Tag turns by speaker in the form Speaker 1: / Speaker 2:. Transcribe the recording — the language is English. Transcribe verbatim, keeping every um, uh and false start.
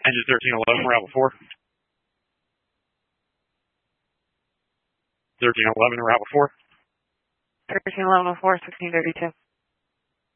Speaker 1: Engine thirteen eleven, we're out before. thirteen eleven, we're out before.
Speaker 2: thirteen eleven before, sixteen thirty-two.